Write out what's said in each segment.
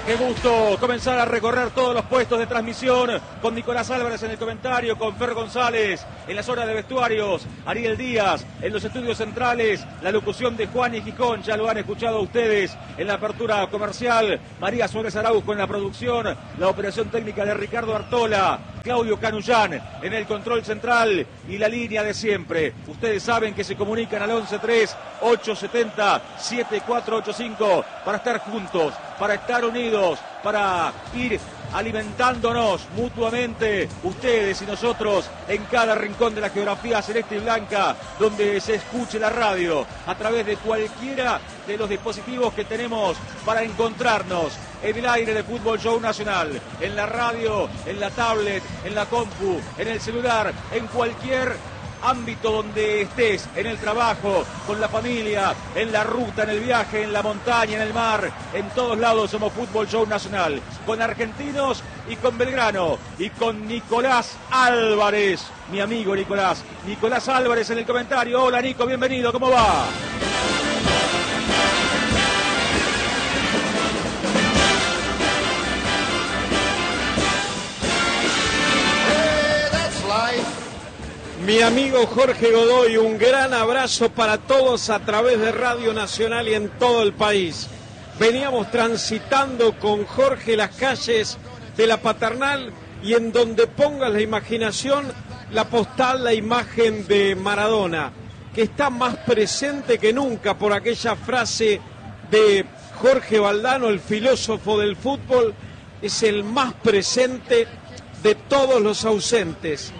Qué gusto comenzar a recorrer todos los puestos de transmisión con Nicolás Álvarez en el comentario, con Fer González en la zona de vestuarios, Ariel Díaz en los estudios centrales, la locución de Juan y Gijón, ya lo han escuchado ustedes en la apertura comercial, María Suárez Araujo en la producción, la operación técnica de Ricardo Artola, Claudio Canullán en el control central y la línea de siempre. Ustedes saben que se comunican al 11-3-870-7485 para estar juntos, para estar unidos, para ir alimentándonos mutuamente, ustedes y nosotros, en cada rincón de la geografía celeste y blanca, donde se escuche la radio, a través de cualquiera de los dispositivos que tenemos para encontrarnos en el aire de Fútbol Show Nacional, en la radio, en la tablet, en la compu, en el celular, en cualquier ámbito donde estés, en el trabajo, con la familia, en la ruta, en el viaje, en la montaña, en el mar, en todos lados somos Fútbol Show Nacional, con argentinos y con Belgrano, y con Nicolás Álvarez, mi amigo Nicolás Álvarez en el comentario. Hola Nico, bienvenido, ¿cómo va? Mi amigo Jorge Godoy, un gran abrazo para todos a través de Radio Nacional y en todo el país. Veníamos transitando con Jorge las calles de la Paternal y en donde pongas la imaginación, la postal, la imagen de Maradona, que está más presente que nunca por aquella frase de Jorge Valdano, el filósofo del fútbol, es el más presente de todos los ausentes.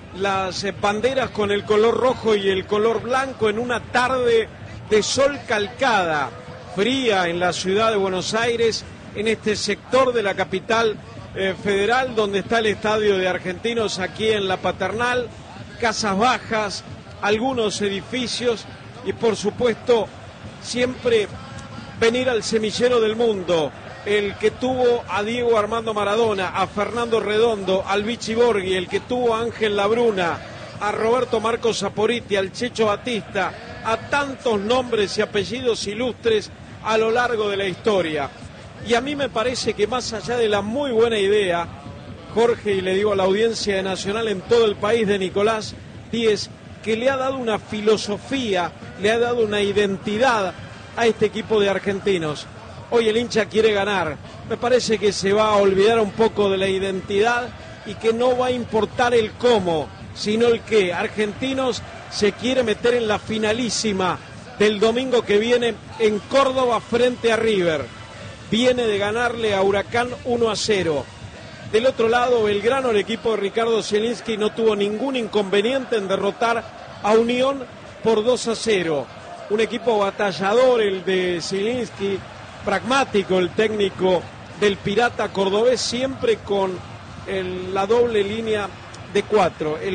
Las banderas con el color rojo y el color blanco en una tarde de sol calcada, fría en la ciudad de Buenos Aires, en este sector de la capital federal donde está el estadio de Argentinos, aquí en la Paternal, casas bajas, algunos edificios y por supuesto siempre venir al semillero del mundo, el que tuvo a Diego Armando Maradona, a Fernando Redondo, al Vichy Borghi, el que tuvo a Ángel Labruna, a Roberto Marcos Saporiti, al Checho Batista, a tantos nombres y apellidos ilustres a lo largo de la historia. Y a mí me parece que más allá de la muy buena idea, Jorge, y le digo a la audiencia de Nacional en todo el país, de Nicolás Díez, que le ha dado una filosofía, le ha dado una identidad a este equipo de argentinos. Hoy el hincha quiere ganar, me parece que se va a olvidar un poco de la identidad y que no va a importar el cómo, sino el qué. Argentinos se quiere meter en la finalísima del domingo que viene en Córdoba frente a River. Viene de ganarle a Huracán 1-0. Del otro lado, Belgrano, el equipo de Ricardo Zielinski, no tuvo ningún inconveniente en derrotar a Unión por 2-0. Un equipo batallador, el de Zielinski, pragmático, el técnico del Pirata cordobés, siempre con la doble línea de 4, el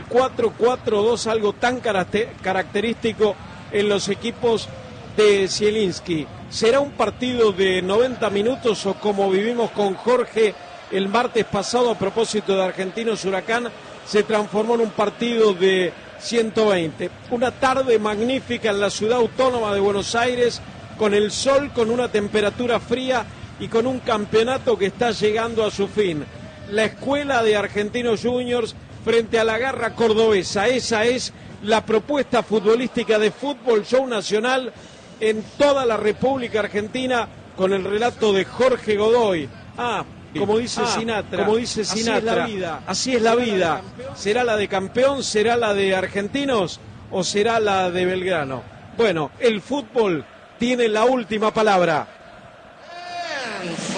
4-4-2, algo tan característico en los equipos de Zielinski. ¿Será un partido de 90 minutos o como vivimos con Jorge el martes pasado a propósito de Argentinos Huracán, se transformó en un partido de 120? Una tarde magnífica en la ciudad autónoma de Buenos Aires, con el sol, con una temperatura fría y con un campeonato que está llegando a su fin. La escuela de Argentinos Juniors frente a la garra cordobesa. Esa es la propuesta futbolística de Fútbol Show Nacional en toda la República Argentina, con el relato de Jorge Godoy. Como dice Sinatra, así es la vida. Así es la vida. ¿Será la de campeón? ¿Será la de Argentinos? ¿O será la de Belgrano? Bueno, el fútbol tiene la última palabra.